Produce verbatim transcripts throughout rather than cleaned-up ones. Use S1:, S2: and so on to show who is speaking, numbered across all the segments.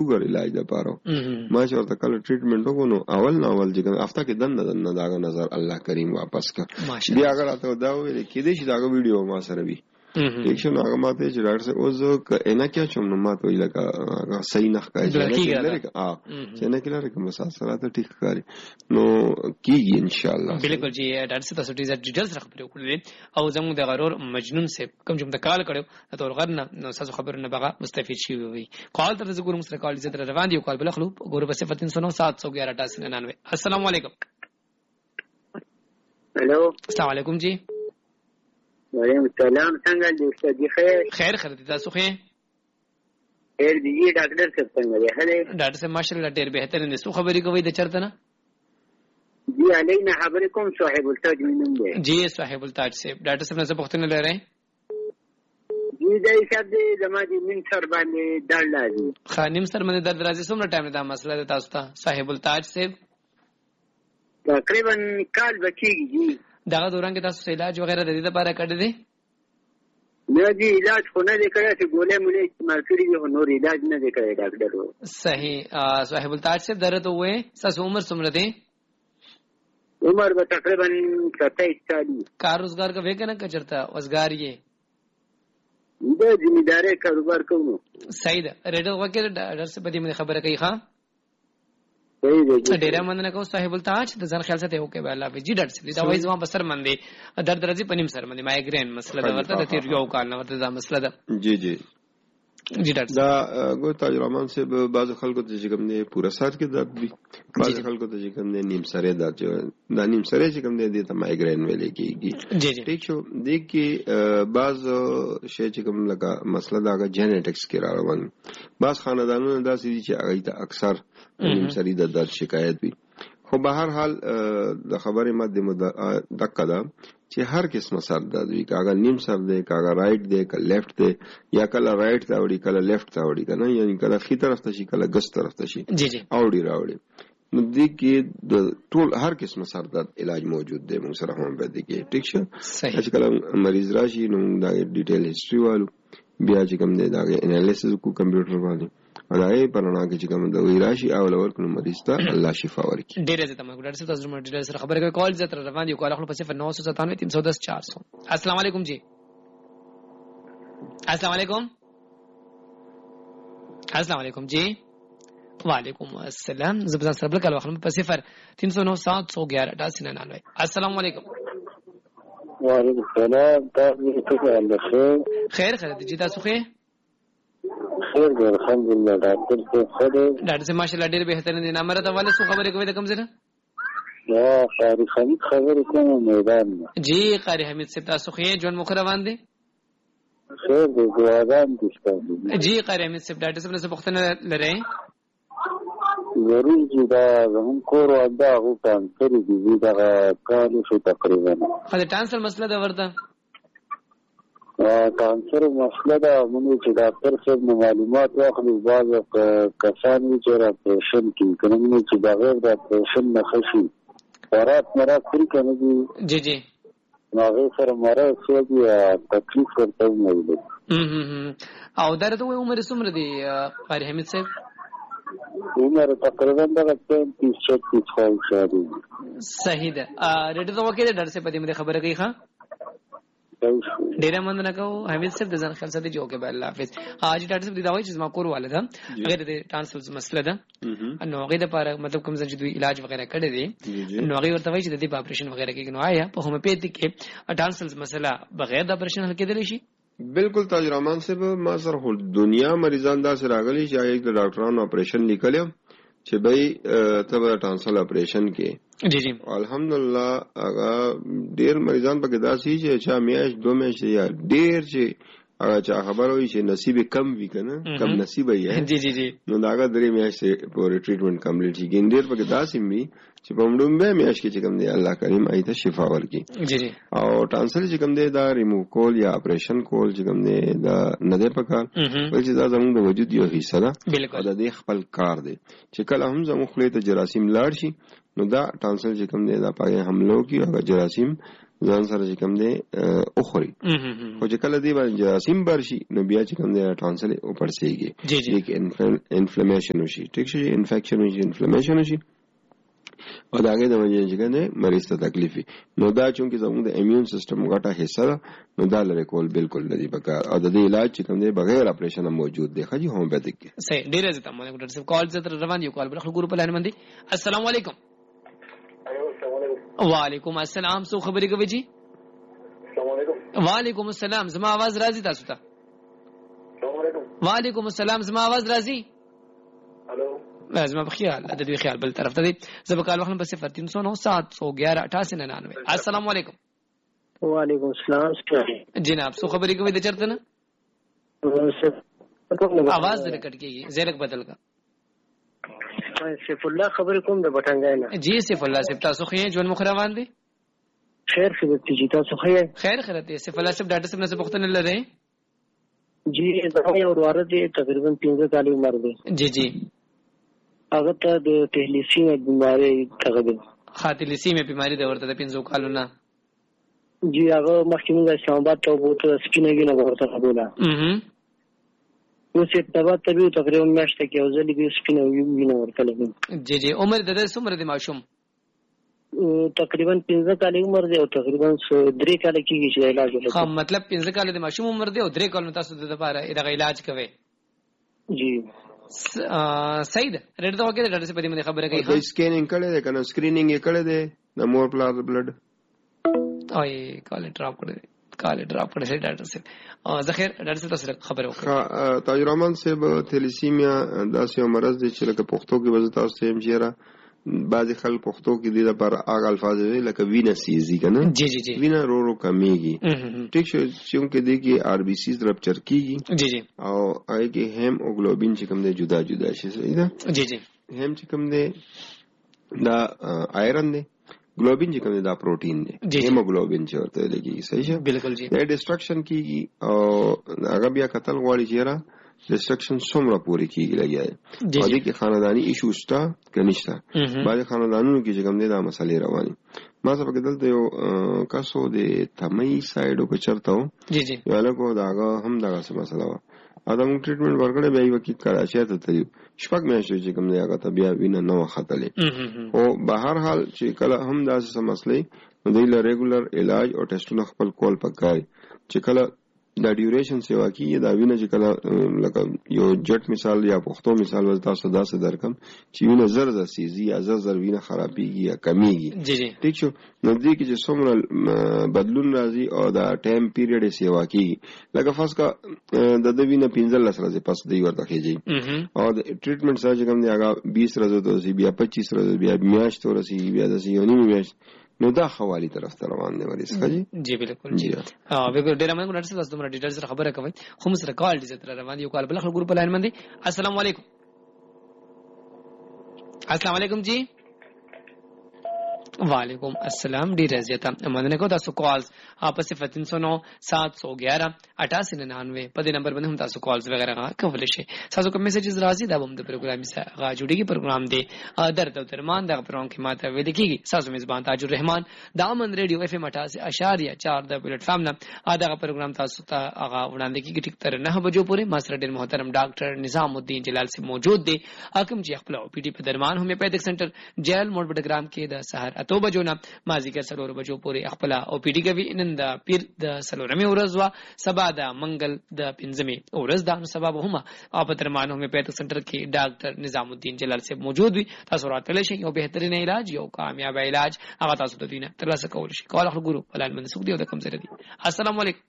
S1: شوګر علاج لپاره ما چې ورته کله ټریټمنټ وکړو اول نو اول چې هفته کې دنه دنه داغه نظر الله کریم واپس کړ بیا هغه راته دا ویل کېدې چې داغه ویډیو ما سره وي ٹھیک شو هغه ماته چې ډاکټر صاحب اوس انا کیا چوم نو ماته ویل کا صحیح نه ښکاري چې نه کله کوم مساسرات ټیک ښکاري نو کیږي ان شاء الله
S2: بالکل جی ډاکټر صاحب تاسو ډیزل ډیټیلز راخبرو کړل او زموږ د غرور مجنون صاحب کوم چې متکال کړو ته ورغرنه نو تاسو خبر نه بغا مستفید شي وي کال تر زګور مستر کال عزت روان دی کال بل خلوب ګور بس صفر تین سو نو سات سو گیارہ اٹھاسی ننانوے السلام علیکم
S3: हेलो
S2: السلام علیکم جی
S3: وعلیکم السلام څنګه دې استاد خیر
S2: خیر خیر دي تاسو خیر
S3: خیر دي ډاکټر صاحب څنګه دی هله
S2: ډاکټر صاحب ماشاءالله ډېر بهتر دي سو خبرې کوي د چرته نه
S3: جی علینا خبرکم صاحب التاج منم دی
S2: جی صاحب التاج صاحب ډاکټر صاحب نه څه پوښتنه لرئ
S3: جی دا حساب دی زما دي من سر باندې درد لازم
S2: خانم سر باندې درد راځي څومره ټایم دا مسله ده تاسو ته صاحب التاج صاحب
S3: تقریبا کال بچیږي جی
S2: دا دوران کې تاسو علاج وغیرہ د دې لپاره کړی دی
S3: نه جی علاج خو نه دی کړی چې ګولې مولې استعمال کړی دی نور علاج نه دی کړی ډاکټر
S2: صحیح صاحب التاج صاحب درته وې تاسو عمر څومره دی
S3: عمر به تقریبا ستائیس سال
S2: کار روزګار کوي کنه کچرتا وزګار یې
S3: د ځمیداري کاروبار کوم
S2: صحیح ده ریډل وکړه ډاکټر صاحب دې مې خبره کوي ښا
S3: صحیح ده
S2: ډیره مننه کوم صاحب التاج د ځان خیال ساتي اوکې الله حافظ جی ډاکټر صاحب دا وایي زما بسر مندي درد راځي پنیم سر مندي مایګرین مسله ده ورته د تیر یو کال نه ورته دا مسله ده
S1: جی جی
S2: جی ډاکټر
S1: دا ګو تاج رحمان صاحب بعض خلکو ته چې کوم نه پورا سات کې درد وي بعض خلکو ته چې کوم نه نیم سره درد دا نیم سره چې کوم نه دي ته مایګرین ویل کېږي
S2: جی جی
S1: ٹھیک شو دې کې بعض شی چې کوم لکه مسله دا جینټکس کې راوړل بعض خاندانونو دا سړي چې هغه ته اکثر نیم سره د درد شکایت وي خو به هر حال د خبرې ماده دقه ده چې هر قسمه سر درد وي کاغه نیم سر دی کاغه رائټ دی کله لیفت دی یا کله رائټ ته وړي کله لیفت ته وړي کنه یعنی کله خي طرف ته شي کله ګس طرف ته شي
S2: جی جی
S1: اوړي راوړي نو دې کې د ټول هر قسمه سر درد علاج موجود دی موږ سره هم به دي کې ټیک شه چې کله مریض راشي نو دا ډیټیل هیستوري والو بیا چې کوم دی دا انالیسس کو کمپیوټر باندې راي پرانا کې چې کوم د وی راشي او لور کوم مریض ته الله شفا ورکړي
S2: ډېر زیاته موږ ډاکټر صاحب تاسو موږ ډېر سره خبرې کوي کال زتر روان دي کال خپل په صفر نو سو ستانوے تین سو دس چار سو السلام علیکم جی السلام علیکم السلام علیکم جی وعلیکم السلام زبردست سره بل کال خپل په صفر تین سو نو سات سو گیارہ اٹھاسی ننانوے السلام علیکم
S3: وعلیکم السلام تاسو ته خیر
S2: خیر خیر دي تاسو خیر
S3: خیر دی الحمدلله ډاکټر صاحب خیر
S2: ډاکټر صاحب ماشاءالله ډېر بهتر دي نامره ته والے سو خبرې کوي د کوم ځای
S3: یا قاری حمید خبرې کوم میدان
S2: جی قاری حمید صاحب تاسو خیر جون مخروان دي
S3: خیر دی دعاګان دي
S2: جی قاری حمید صاحب ډاکټر صاحب څه پوښتنه لرئ
S3: ضرور چې دا زمون کور واده هغه کانسر دي دا کال شو تقریبا
S2: خله ټانسر مسله دا ورته
S3: کانسر مسله دا موږ چې ډاکټر صاحب معلومات واخلو بعض کسان چې اپریشن کوي کنه چې بغیر د اپریشن نه خشي قرات مرا کړی کنه
S2: جی جی
S3: هغه سره مرا څه دی تکلیف ورته نه وي
S2: او درته عمر څومره دی قاری حمید صاحب
S3: عمر تقریبا دا پینتیس چھتیس سال شادي
S2: صحیح ده ریډ ته وکړه ډر څه پدې مې خبره کوي ښا ډیره مننه کوم حمید صاحب د ځان خیال ساتي جو کې الله حافظ اج ډاکټر صاحب دا وایي چې ما کور والده غیر د ټرانسفر مسله ده نو غیر لپاره مطلب کوم ځای چې دوی علاج وغیرہ کړی دي نو غیر ورته وایي چې د دې اپریشن وغیرہ کې نو آیا په هومیوپیتیک کې ټرانسفر مسله بغیر د اپریشن حل کېدلی شي
S1: بالکل تاج رحمان صاحب ما سره دنیا مریضان دا سره راغلي چې یک د ډاکټرانو اپریشن لیکلو چې بھائی تبه ټرانسفر اپریشن کې
S2: جی جی
S1: الحمدلله هغه ډیر مریضان په کې داسي چې چا میاش دو میاش یا ډیر چې هغه چا خبر وي چې نصیب کم وی کنه کم نصیب یې
S2: جی جی جی
S1: نو دا هغه درې میاش پورې ټریټمنټ کمپلیټ شي ګینډر په کې داسي می چې په مډومبه میاش کې چې کوم دی الله کریم ایته شفا ورکړي
S2: جی جی
S1: او ټرانسفر چې کوم دی دا ریموو کول یا اپریشن کول چې کوم دی دا نه دی پکار بلکې دا زموږ د وجود یو حصہ ده
S2: بالکل
S1: دا د خپل کار دی چې کله هم زموږ خپل ته جراثیم لاړ شي نو دا ټرانسفر چې کوم دی دا پای حملو کې او جراثیم ځان سره چې کوم دی اخوري خو چې کله دی باندې جراثیم برشي نو بیا چې کوم دی ټانسل او پړسيږي لیک انفلمیشن وشي ټیک شي انفیکشن وشي انفلمیشن وشي او دا هغه د وجه چې کنه مریض ته تکلیف نو دا چونکه زموږ د ایمیون سیستم غټه حصہ ده نو دا لري کول بالکل نه دی پکار او د دې علاج چې کوم دی بغیر اپریشن موجود دی خجی هومیوپیتیک
S2: صحیح ډیر زه تاسو ډاکټر صاحب کال زه روان یو کال بل ګروپ لاین باندې السلام علیکم وعلیکم السلام سو خبرې کوي جی
S4: السلام علیکم
S2: وعلیکم السلام زما आवाज راځي تاسو ته
S4: السلام علیکم
S2: وعلیکم السلام زما आवाज راځي
S4: الو
S2: لازم بخیال د دې خیال بل طرف ته دی زبکال وخت په صفر تین سو نو سات سو گیارہ اٹھاسی ننانوے السلام علیکم
S5: وعلیکم السلام
S2: جناب سو خبرې کوي د چرته نه आवाज دې کټ کیږي زیرک بدل کا
S5: سیف الله خبر کوم د بټنګای نه
S2: جی سیف الله سیف تاسو خو یې ژوند مخروان دي
S5: خیر خبر تي تاسو خو یې
S2: خیر خیرت سیف الله سیف ډاکټر صاحب نه پوښتنه لري
S5: جی زما یو وراره دي تقریبا پنځه کال عمر دی
S2: جی جی
S5: هغه ته د تهلیسیمه بیماری تغذیه
S2: خاتلیسیمه بیماری د ورته د پنځو کالو نه
S5: جی هغه مخکې موږ اسلام آباد ته وته سپینګي نه ورته قبوله
S2: اها
S5: نو چې تبا تبي تقریبا میاشته کې اوزلې به سپینګي نه ورته لګي
S2: جی جی عمر د دې څومره دی ماشوم
S5: تقریبا پنځه کال عمر دی او تقریبا درې کال کېږي چې علاج وکړي
S2: ها مطلب پنځه کال د ماشوم عمر دی او درې کال تاسو د لپاره دا علاج کوي
S5: جی
S2: صحیح ده ریډ ته وکړه ډاکټر صاحب دې مې خبره کوي
S1: ها سکینینګ کړي ده کنه سکرینینګ یې کړي ده د مور پلاز بلډ
S2: اوه کال ډراپ کړی کال ډراپ کړی شي ډاکټر صاحب ذخیر ډاکټر صاحب تاسو خبره وکړه
S1: تاجرمان صاحب تھیلیسیمیا داسې مرض دی چې لکه پښتو کې وځي تاسو هم چیرې بعضی خلک پښتو کې د لپاره هغه الفاظ وي لکه وینا سیزي کنه
S2: جی جی جی
S1: وینا رو رو کمیږي ټیک شو چې دې کې آر بي سي رپچر کیږي
S2: جی جی
S1: او هغه کې هیموګلوبین چې کوم دی جدا جدا شي صحیح ده
S2: جی جی
S1: هم چې کوم دی دا آیرن دی ګلوبین چې کوم دی دا پروتین دی هیموګلوبین چې ورته لګي صحیح شه
S2: بالکل جی
S1: دا ډیسټرکشن کیږي او هغه بیا قتل غواړي چې را ډیسټرکشن څومره پوری کیږي لګي او دې کې خاندانی ایشو شته کنيشته باندې خاندانونو کې چې کوم دی دا مسلې رواني ما څه په دلته یو کاسو د تمي سایډو په چرته
S2: جی جی
S1: یو لکه داغه هم داغه څه مسله و ادم ټریټمنټ ورکړې بیا یو کې کراچي ته ته شپږ میاشتې چې کوم دی هغه ته بیا وینه نو خطلې او بهر حال چې کله هم داسې مسلې نو دی له ریګولر علاج او ټیسټونه خپل کول پکای چې کله دا ډیوریشن سیوا کیږي دا وینه چې کله لکه یو جټ مثال یا پښتو مثال وځ تاسو دا څه درکم چې وینه زر زر سيزي یا زر زر وینه خرابيږي یا کمیږي
S2: جی جی
S1: ٹھیک شو نو دې کې چې څومره بدلون راځي او دا ټایم پیریډ سیوا کیږي لکه فاس کا د دې وینه پنځل لس ورځې پس دی ورته کېږي او د ټریټمنټ سره چې کوم دی هغه بیس ورځې ته بیا پچیس ورځې بیا میاشت ورسې بیا د یونی میاشت نو دا حوالی طرف ته روان دی مریض خجی
S2: جی بالکل جی ها بالکل ډیر منګو ډاکټر صاحب تاسو ډیټیلز سره خبره کوي خو موږ سره کال دي تر روان یو کال بل خل ګروپ لاین باندې السلام علیکم السلام علیکم جی وعلیکم السلام ډیر عزت امنه کو تاسو کالز आपस में तीन सौ नौ सात सौ ग्यारह अठासी निन्यानवे په دې نمبر باندې هم تاسو کالز وغیرہ کولای شئ تاسو کوم میسجز راځي دا هم د پروګرام سره غاجوړي پروګرام دی درد او درمان دا پروګرام کې ماته وې دکېږي تاسو میزبان تاج الرحمن دامن ریډیو اف ام اٹھاسی اشاریه چار د پلیټ فارم نه دا پروګرام تاسو ته هغه وړاندې کیږي ټیک تر نه بجو پورې ماسر ډیر محترم ډاکټر نظام الدین جلال سے موجود دی حکم جی خپل او پی ډی په درمان هم په دک سنټر جیل موډ پروګرام کې د سحر اتو بجو نه مازیګر سلور بجو پورې خپل او پی ډی کوي نن د پیر د سلورمه ورځ وا سبا د منګل د پنځمه ورځ د سبب هم او په درمان هم په دک سنټر کې ډاکټر نظام الدین جلال سے موجود وي تاسو راتللی شئ یو بهترین علاج یو کامیاب علاج هغه تاسو ته دینه ترلاسه کول شي کول خپل ګروپ ولال منسوخ دی او د کم زره دی السلام علیکم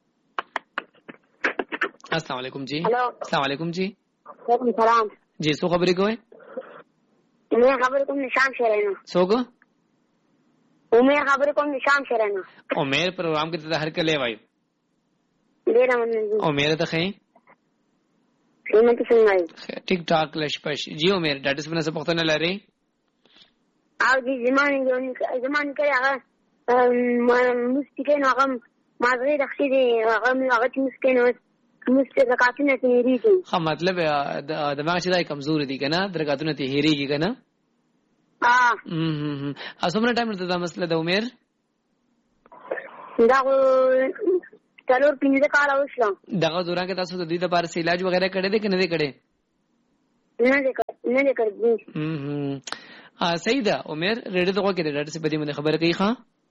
S2: السلام علیکم جی السلام علیکم جی
S6: وعلیکم السلام
S2: جی سو خبرې کوئ
S6: मैं खबर कोम निशान शहरना
S2: सोगो
S6: उमेर खबर कोम निशान शहरना
S2: उमेर प्रोग्राम के तहत हर के ले वाई
S6: देरा मन
S2: उमेर तो खई
S6: कीमत सुनाई
S2: ठीक ठाक लशपश जी उमेर डाटा से पता न ला रही
S6: आओ जी जमाने जो जमाने करे आगा मुस्तिके नागम माजरी रखी दे आगम आगत मुस्तिके नो मुस्ते زکاتونه تیریږي
S2: ها مطلب دماغ چې دای کمزور دي کنه درګاتونه تیریږي کنه
S6: ها
S2: هم هم اسمره ټایم ته دا مسله د عمر
S6: دا څلور پنځه کاله وشو.
S2: دغه دوران کې تاسو د دوی لپاره علاج وغیرہ کړی دی که نه دی کړی؟
S6: نه دی نه دی کړی.
S2: ها صحیح ده. عمر ریډیو ته وګورئ، ډاکټر صاحب دې باندې خبره کوي. ښا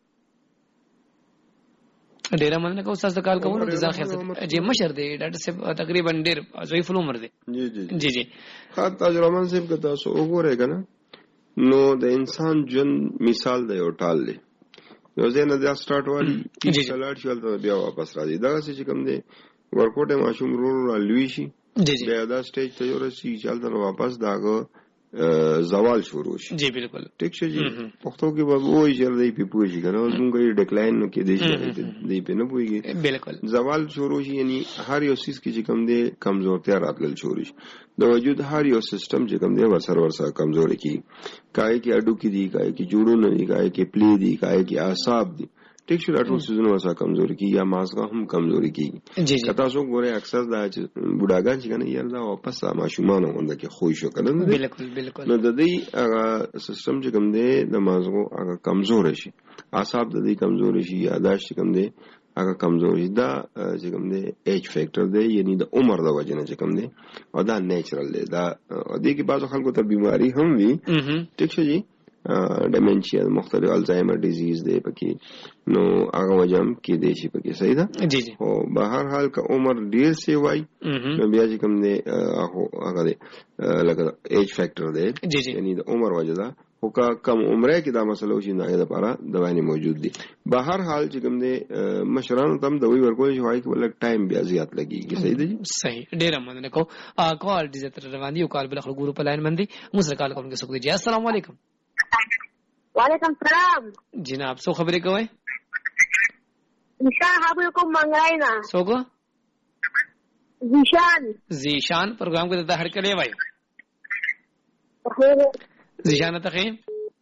S2: ډیر مننه کوم تاسو کال کوم د ځان خیال ساتئ. جی مشر دی ډاکټر صاحب تقریبا ډیر ضعیف عمر دی.
S1: جی جی
S2: جی جی
S1: ها تاجرمن صاحب که تاسو وګورئ کنه نو د انسان جن مثال دی او ټال دی. یو ځای نه دا سٹارټ والی چې سلاټ شول ته بیا واپس راځي. دا څه کوم دی ورکوټه ماشوم ورو لوي شي بیا دا سټیج ته ورسي چې حالت واپس داغه زوال شروع شي.
S2: جی بالکل
S1: ٹھیک شي. جی پښتو کې به وایي چې دی په پوښي کنه زموږ یې ډیکلاین نو کې دی شي دی په نه پويږي.
S2: بالکل
S1: زوال شروع شي یعنی هر یو سیس کې چې کم دی کمزورتیا راتلل شروع شي. د وجود هر یو سیستم چې کم دی ورسره ورسره کمزوري کی کای کې اډو کې دی کای کې جوړونه دی کای کې پلی دی کای کې اعصاب دی. ٹھیک شو ډاکټر سيزونه ورسره کمزوري کی یا مازغه هم کمزوري کی.
S2: جی جی
S1: کته څو ګوره اکثر دا چې بوډاګان چې کنه یار دا واپس ما شومان وند کې خوښ شو کنه.
S2: بالکل بالکل.
S1: نو د دې هغه سیستم چې کوم دی د مازغو هغه کمزور شي، اعصاب د دې کمزور شي، یاداشت کوم دی هغه کمزور شي. دا چې کوم دی ایج فیکٹر دی یعنی د عمر د وجه نه چې کوم دی او دا نیچرل دی. دا د دې کې بعض خلکو ته بیماری هم وي. ٹھیک شو جی ډیمنشیا مختلف الزایمر ډیزیز دی پکې نو هغه وجم کې دی شي پکې. صحیح ده.
S2: جی جی.
S1: او به هر حال که عمر ډیر سی وای نو بیا چې کوم دی هغه دی لکه ایج فیکٹر دی یعنی د عمر وجه ده. خو که کم عمره کې دا مسله وشي نه دا لپاره دوايي موجود دي. به هر حال چې کوم دی مشرانو تم دوی ورکول شي وای کې ولک ټایم بیا زیات لګيږي. صحیح ده.
S2: صحیح. ډیر مننه کو کال دې تر روان دي او کال بل خلک ګورو په لاین باندې موږ کال کوم کې سوګ دي. السلام علیکم.
S6: وعلیکم السلام
S2: جناب. سو خبرې کوي؟
S6: زیشان خبرې کوم منګراینا.
S2: څوک؟
S6: زیشان.
S2: زیشان پروګرام کې ته هر کله وای. زیشان ته خې؟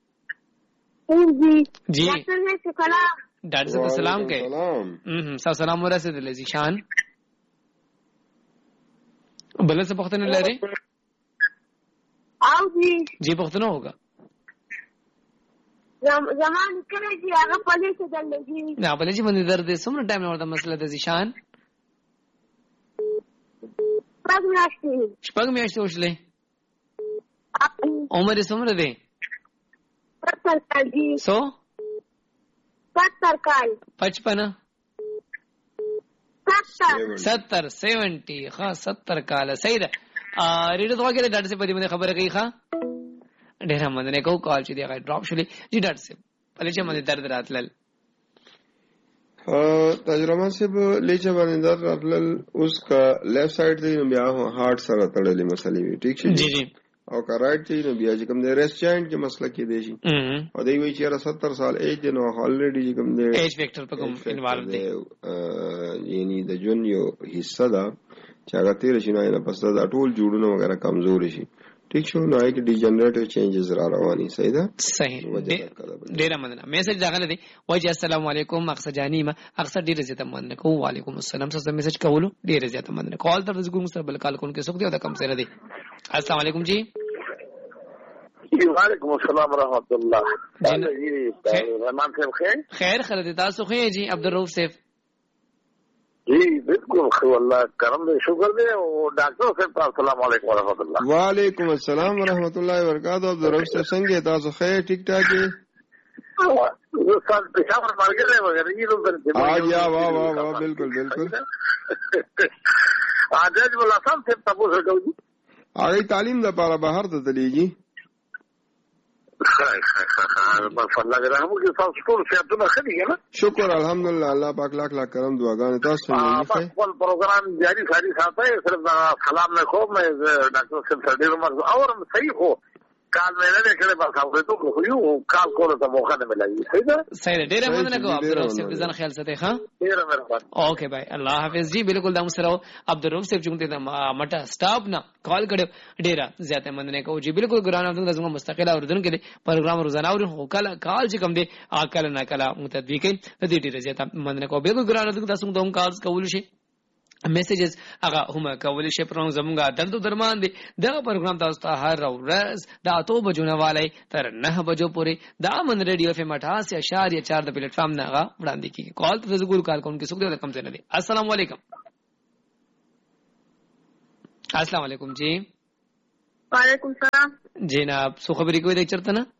S6: جی
S2: جی
S6: ډاکټر
S2: صاحب سلام کوي. هم سلام ورسېدل زیشان. بل څه پوښتنه لري؟
S6: او جی
S2: جی پوښتنه ہوگا.
S6: زمان کله چې هغه پلي څه دلږي
S2: نه پلي چې باندې درد سمره ټایم ورته مسله د زیشان
S6: پاک میاشتې
S2: شپږ میاشتې وشلې. عمر یې څومره دی؟
S6: ستر کال دی.
S2: سو
S6: ستر کال.
S2: پچپن
S6: ستر
S2: ستر سیونٹی. ها ستر کال. صحیح ده. ریډیو ته وګورئ ډاکټر صاحب دې خبره کوي. ښا ډیر مننه کو کال چې دی هغه ډراپ شولې. جی ډاکټر صاحب پلي چې باندې درد راتلل
S1: تجربه صاحب لیچه باندې درد راتلل اوس کا لیفٹ سایډ دی نو بیا هارت سره تړلې مسلې وي. ٹھیک شي.
S2: جی جی.
S1: او کا رائټ دی نو بیا چې کوم دی ریسٹ جوائنٹ کې مسله کې دی شي او دی وی چې ستر سال ایج دی نو الریډي چې کوم دی
S2: ایج فیکٹر په کوم انوالو دی
S1: یعنی د جون یو حصہ دا چې هغه تیر شي نه پس دا ټول جوړونه وغیرہ کمزور شي. ٹھیک شو. نو هغه ډیجنریټیو چینجز را رواني. صحیح ده.
S2: صحیح. ډیر مننه. میسج داخله دی وایي السلام علیکم اقصا جانیما اقصا ډیر زیاته مننه کو. وعلیکم السلام. څه میسج کولو ډیر زیاته مننه. کال تر دغه مستقبل کال کون کې څوک دی دا کم سره دی. السلام علیکم جی.
S3: وعلیکم السلام ورحمۃ اللہ. جی رحمان صاحب خیر
S2: خیر خیر دي تاسو خو جی عبدالرؤف صاحب.
S3: جی بالکل خو الله کرم دې شکر دې او ډاکټر صاحب السلام علیکم ورحمۃ اللہ.
S1: وعلیکم السلام ورحمۃ اللہ وبرکاتہ. عبدالرؤف صاحب څنګه تاسو خیر ٹھیک ٹھاک یې؟
S3: زه سال پېښور مارګره وغیرہ یې نو درته
S1: ها یا وا وا وا بالکل بالکل.
S3: اجازه ولا سم څه تاسو کوي
S1: هغه تعلیم د لپاره بهر ته تلېږي. شکر الحمدلله الله پاک لاکھ لاکھ کرم دعاګانې تاسو ته.
S3: خپل پروګرام جاری ساري ساتي صرف سلام نه کوم ډاکټر صاحب سره ډیر مرز اور صحیح هو کال مې نه کړې بس هغه ته خو یو کال کوله ته موخه نه ملایي. صحیح ده.
S2: صحیح ده. ډیر مننه کوم عبدالرؤف صاحب ځان خیال ساتي. ها
S3: ډیر مهرباني.
S2: اوکے بھائی الله حافظ. جی بالکل دا مسره عبدالرؤف صاحب چې د مټه سٹاپ نه کال کړو ډیر زیاته مننه کوم. جی بالکل ګران اوردون زموږ مستقله اوردون کې پروګرام روزانه اور کال کال چې کوم دی اکل نه کلا متدوی کې دې ډیر زیاته مننه کوم. بالکل ګران اوردون تاسو دوم کالز کول شي میسیجز هغه هم کولی شي پرون زمونږه درد درمان دي دغه پروګرام تاسو ته هر ورځ د اته بجو نه والی تر نه بجو پورې د امن ریډیو اف ام اٹھاسی اشاریه چار د پلیټ فارم نه هغه وړاندې کیږي. کال ته زګور کال کوونکی څوک دی کم څه نه دي. السلام علیکم. السلام علیکم جی.
S6: وعلیکم السلام.
S2: جناب سو خبرې کوي د چرته نه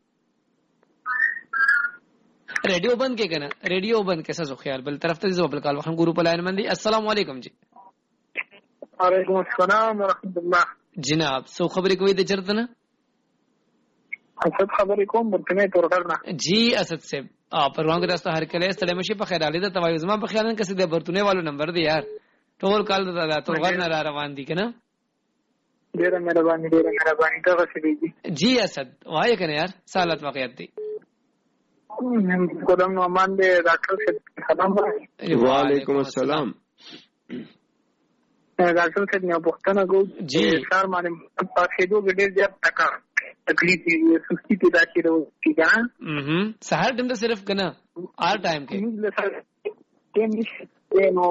S2: ریډیو بند کې کنه ریډیو بند کې څه خیال بل طرف ته زو بل کال وخت ګورو په لاین باندې. السلام علیکم جی.
S7: وعلیکم السلام ورحمۃ اللہ.
S2: جناب سو خبرې کوي د چرته نه
S7: اسد خبرې کوم برکنه تورګر نه.
S2: جی اسد صاحب پروان کې تاسو هر کله ستړي مشي په خیر علي د توایو زما په خیال کې د برتونه والو نمبر دی یار ټول کال د تورګر نه را روان دي کنه.
S7: ډیره مهرباني ډیره مهرباني تاسو شي دي.
S2: جی اسد وای کنه یار سالت واقعیت دی.
S7: قدم نعمان دے ڈاکٹر سے سلام.
S1: وعلیکم السلام.
S7: ډاکټر صاحب نه پوښتنه کوم
S2: جی
S7: سر باندې پاسې دوه ډېر زیات تکا تکلیف یې سستی پیدا کړو کیږي.
S2: هم سحر ټیم ته صرف کنه آر ټایم کې
S7: ټیم دې نو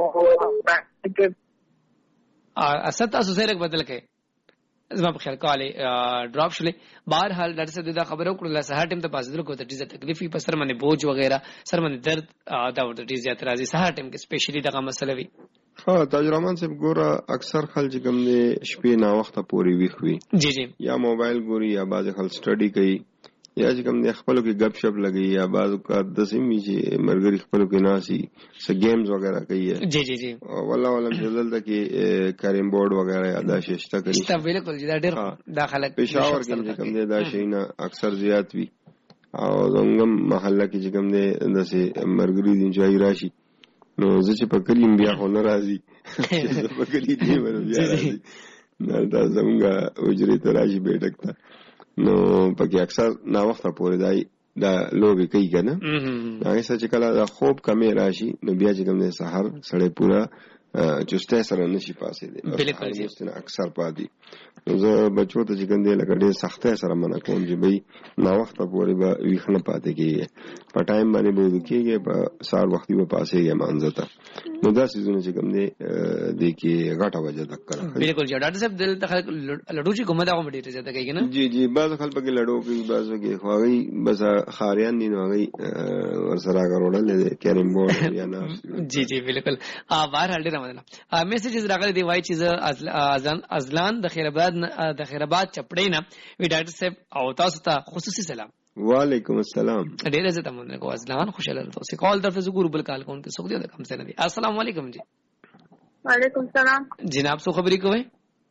S2: اسد تاسو سره بدل کې زما په خیال کالي ډراپ شولې. بهر حال ډاکټر صاحب دا خبرو کړل سحر ټیم ته پاسې درکو ته ډیزه تکلیفي په سر باندې بوج وغیرہ سر باندې درد دا ورته ډیزه زیات راځي سحر ټیم کې سپیشلی دغه مسله وي.
S1: ها تاج رحمان صاحب ګوره اکثر خلک کوم دي شپې نا وخته پوری ویخ وي.
S2: جی جی
S1: یا موبایل ګوري یا باز خل سټڈی کوي یا چې کوم دي خپلو کې غب شپ لګي یا باز کا د سیمې چې مرګري خپلو کې ناسي س گیمز وغیرہ کوي.
S2: جی جی جی
S1: والله ولم جلل د کې کریم بورډ وغیرہ یا دا ششته کوي.
S2: دا بالکل دا ډېر داخله
S1: پېښور کې چې کوم دي دا شینا اکثر زیات وي او زموږ محله کې چې کوم دي دسه مرګري دي چې راشي نو زه چې په کلیم بیا خو نه راځي چې په کلی دی ور بیا راځي نه دا زموږ وجري ته راشي بیٹک ته نو پکې اکثر نا وخت پورې دای دا لوبي کوي کنه هغه څه چې کله دا خوب کمې راشي نو بیا چې کوم نه سحر سړی پورا چسته سره نشي پاسې دي
S2: بالکل جی
S1: اکثر پاتې زه بچو ته چې ګندې لکه ډېر سخته سره منع کوم چې بھئی نا وخت پورې به ویښنه پاتې کیږي په ټایم باندې به کیږي په سار وختي به پاسېږي مانځه ته نو دا سيزونه چې کوم دي د کې غټه وجه تکړه.
S2: بالکل جی ډاکټر صاحب دل ته لډو چې کومه دا کوم ډیره زیاته کوي نه.
S1: جی جی بعض خلک په کې لډو کوي بعض کې خواږي بس خاریان دي نو هغه ور سره غوړل دي کریم بورډ یا نه.
S2: جی جی بالکل بهر حال ډیره مننه. میسیجز راغلي دی وای چې اذان ازلان د خیرآباد د خیرآباد چپړې نه وی ډاکټر صاحب او تاسو ته خصوصي سلام.
S1: وعلیکم السلام.
S2: ډیر عزت مند کو ازلان خوشاله تاسو کال درته زګور بل کال کوم کې څوک دی کم څه نه دی. السلام علیکم جی.
S6: وعلیکم السلام.
S2: جناب سو خبرې کوي.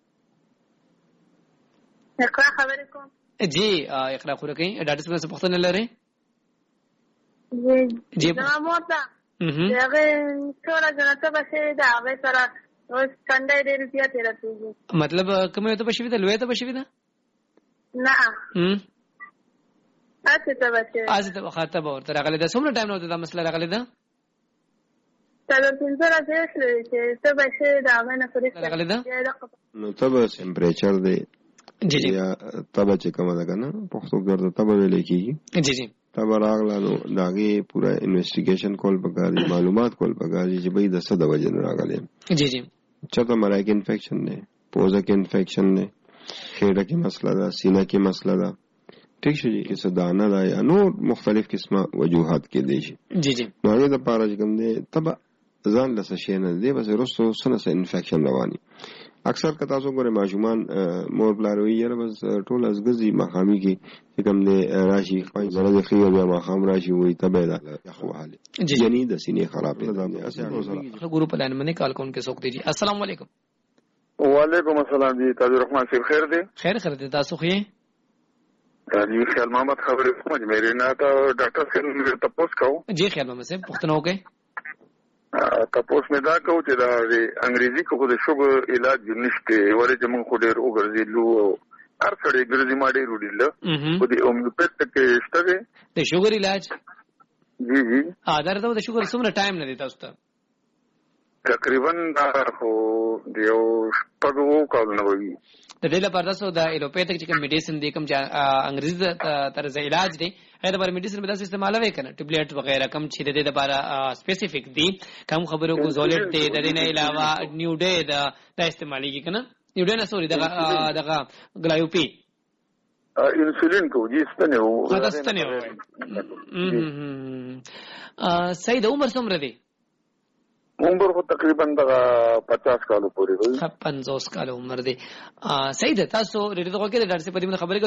S6: اقرا خبرې کوم.
S2: جی اقرا خبرې کوي ډاکټر صاحب څه پوښتنه لري.
S6: جی
S2: جی
S6: دا موته هغه څوره جنته بشه دا هغه سره اوس څنګه دې روپیا تیرته.
S2: مطلب کومه ته بشوي ده لوی ته بشوي ده
S6: نه
S2: هم
S6: اته ته بشه
S2: اته ته خاطه به ورته راغلی ده. څومره ټایم نو دا مسله راغلی ده.
S6: تاسو څنګه راځئ چې ته بشه دا غنه فرښت
S2: راغلی ده
S1: نو تبه ټمپریچر دی.
S2: جی جی
S1: یا تبه چې کومه ده کنه پښتو ګرځي تبه ویل کیږي.
S2: جی جی
S1: تبه راغله نو داغه پورا انویسټیګیشن کول پکاري معلومات کول پکاري چې به د څه د وجه راغلی.
S2: جی جی
S1: چاته مرګ انفیکشن دی پوزه کې انفیکشن دی خېډه کې مسله ده سینه کې مسله ده ٹھیک شو جی کیسه دانه ده یا نور مختلف قسمه وجوهات کې دي شي.
S2: جی جی
S1: نو هغه د پاره چې کوم دی تبه ځان لسه شي نه دی بس رسو سنه سه انفیکشن رواني. اکثر که تاسو ګوره ماشومان مور بلاروي یره بس ټول ازغزي مخامي کې چې کوم دی راشي خپل زړه د خيو بیا مخام راشي وي تبه ده خو حاله یعنی د سینې خراب ده.
S2: ګورو په لاین باندې کال کوم کې څوک دی. السلام علیکم.
S8: وعلیکم السلام جی تاج الرحمن صاحب خیر دی.
S2: خیر خیر دی تاسو خو یې
S8: جی خیال محمد خبرې کوم مېرې نه تا ډاکټر صاحب تاسو کو.
S2: جی خیال محمد صاحب پوښتنه وکړئ.
S8: تاسو مې دا کو چې دا انګریزي کو د شوګر علاج نشته ورې چې موږ خو ډېر وګرځېلو هر څړې ګرځي ما ډېر وډیل خو د اومیوپیت کې شته دی
S2: د شوګر علاج.
S8: جی جی
S2: ها درته د شوګر څومره ټایم نه دی تاسو ته.
S8: تقریبا خو دیو پګو کولنه وي
S2: د دې لپاره تاسو د ایلوپیتک چې کوم میډیسن دی کوم چې انګریزي طرز علاج دی هغه لپاره میډیسن به تاسو استعمالوي کنه ټابلیټ وغیرہ کوم چې د دې لپاره سپیسیفیک دی کوم خبرو کو زولټ دی د دې نه علاوه نیو ډے دا د استعمالي کنه نیو ډے نه سوري دغه دغه ګلایوپی
S8: انسولین کو جی ستنه و
S2: دا ستنه و سید عمر څومره دی
S8: عمر خو تقریبا دغه پچاس کالو پورې وي
S2: پنځوس کال عمر دی سید تاسو ریډیو کې د ډاکټر په دې خبرې